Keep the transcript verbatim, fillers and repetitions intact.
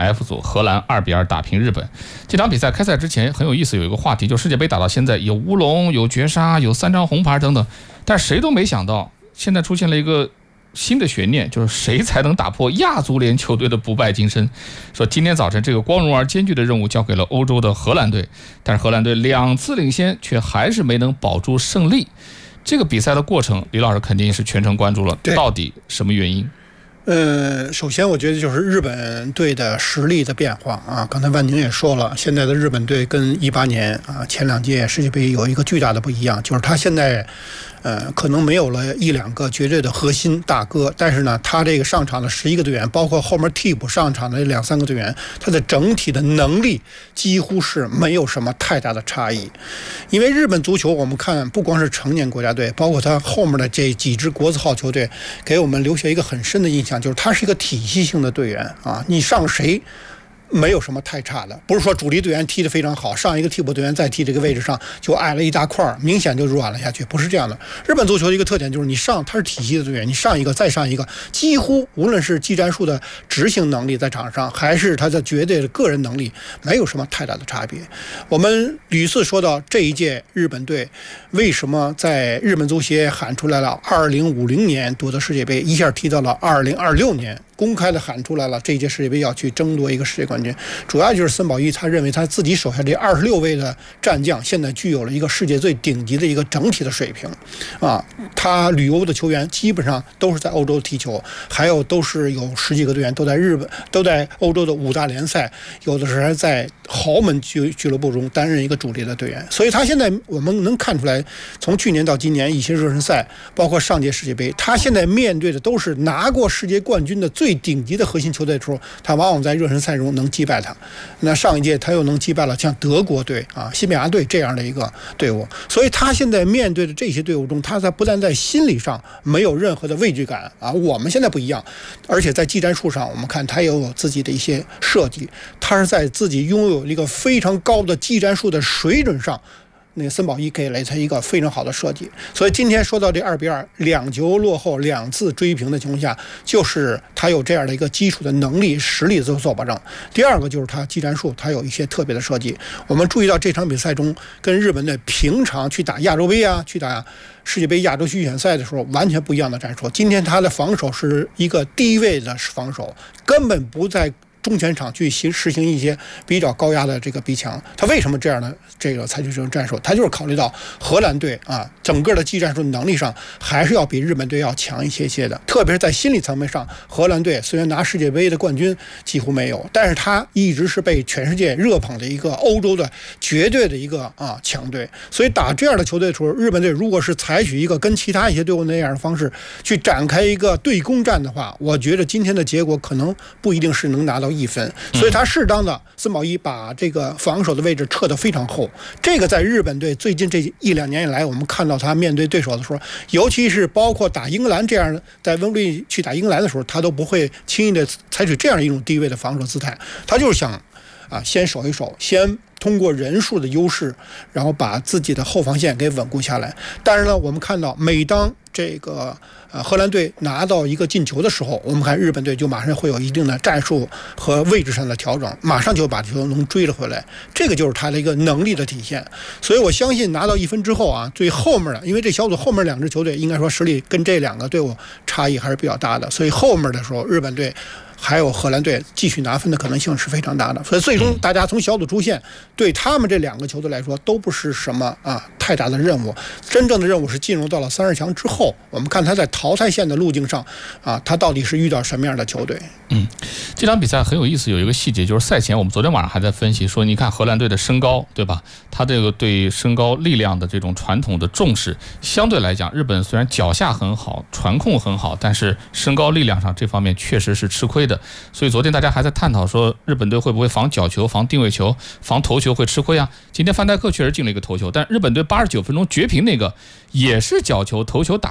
F 组，荷兰二比二打平日本。这场比赛开赛之前很有意思，有一个话题，就世界杯打到现在有乌龙、有绝杀、有三张红牌等等，但谁都没想到，现在出现了一个新的悬念，就是谁才能打破亚足联球队的不败金身。说今天早晨这个光荣而艰巨的任务交给了欧洲的荷兰队，但是荷兰队两次领先，却还是没能保住胜利。这个比赛的过程，李老师肯定是全程关注了，到底什么原因？ 呃，首先我觉得就是日本队的实力的变化啊。刚才万宁也说了，现在的日本队跟一八年啊前两届世界杯有一个巨大的不一样，就是他现在呃可能没有了一两个绝对的核心大哥，但是呢，他这个上场的十一个队员，包括后面替补上场的两三个队员，他的整体的能力几乎是没有什么太大的差异。因为日本足球，我们看不光是成年国家队，包括他后面的这几支国字号球队，给我们留下一个很深的印象。就是他是一个体系性的队员啊，你上谁没有什么太差的，不是说主力队员踢得非常好，上一个替补队员再踢这个位置上就矮了一大块，明显就软了下去，不是这样的。日本足球的一个特点就是你上他是体系的队员，你上一个再上一个，几乎无论是技战术的执行能力在场上，还是他的绝对的个人能力，没有什么太大的差别。我们屡次说到这一届日本队为什么在日本足协喊出来了二零五零年夺得世界杯，一下提到了二零二六年，公开的喊出来了这一届世界杯要去争夺一个世界冠军。主要就是森保一他认为他自己手下这二十六位的战将现在具有了一个世界最顶级的一个整体的水平啊，他旅欧的球员基本上都是在欧洲踢球，还有都是有十几个队员都在日本都在欧洲的五大联赛，有的时候还在豪门俱俱乐部中担任一个主力的队员。所以他现在我们能看出来，从去年到今年一些热身赛，包括上届世界杯，他现在面对的都是拿过世界冠军的最顶级的核心球队的时候，他往往在热身赛中能击败他。那上一届他又能击败了像德国队啊、西班牙队这样的一个队伍，所以他现在面对的这些队伍中，他在不但在心理上没有任何的畏惧感啊，我们现在不一样，而且在技战术上，我们看他也有自己的一些设计，他是在自己拥有一个非常高的技战术的水准上。那个森保一给了他一个非常好的设计，所以今天说到这二比二两球落后两次追平的情况下，就是他有这样的一个基础的能力实力做做保证。第二个就是他技战术，他有一些特别的设计。我们注意到这场比赛中，跟日本队平常去打亚洲杯啊，去打世界杯亚洲区预选赛的时候完全不一样的战术。今天他的防守是一个低位的防守，根本不在中前场去行实行一些比较高压的这个逼抢。他为什么这样的这个采取这种战术？他就是考虑到荷兰队啊，整个的技战术能力上还是要比日本队要强一些些的，特别是在心理层面上，荷兰队虽然拿世界杯的冠军几乎没有，但是他一直是被全世界热捧的一个欧洲的绝对的一个啊强队。所以打这样的球队的时候，日本队如果是采取一个跟其他一些队伍那样的方式去展开一个对攻战的话，我觉得今天的结果可能不一定是能拿到一分。所以他适当的森保一把这个防守的位置撤得非常厚，这个在日本队最近这一两年以来，我们看到他面对对手的时候，尤其是包括打英格兰这样的，在温布利去打英格兰的时候，他都不会轻易的采取这样一种低位的防守姿态，他就是想啊先守一守，先通过人数的优势，然后把自己的后防线给稳固下来。但是呢，我们看到每当这个呃荷兰队拿到一个进球的时候，我们看日本队就马上会有一定的战术和位置上的调整，马上就把球能追了回来，这个就是他的一个能力的体现。所以我相信拿到一分之后啊，最后面的，因为这小组后面两支球队应该说实力跟这两个队伍差异还是比较大的，所以后面的时候日本队还有荷兰队继续拿分的可能性是非常大的。所以最终大家从小组出线，对他们这两个球队来说都不是什么啊太大的任务，真正的任务是进入到了三十强之后，我们看他在淘汰线的路径上啊，他到底是遇到什么样的球队。 嗯，这场比赛很有意思，有一个细节就是赛前我们昨天晚上还在分析说，你看荷兰队的身高对吧，他这个对身高力量的这种传统的重视，相对来讲日本虽然脚下很好，传控很好，但是身高力量上这方面确实是吃亏的。所以昨天大家还在探讨说，日本队会不会防角球、防定位球、防头球会吃亏啊？今天范戴克确实进了一个头球，但日本队八十九分钟绝平那个也是角球、头球打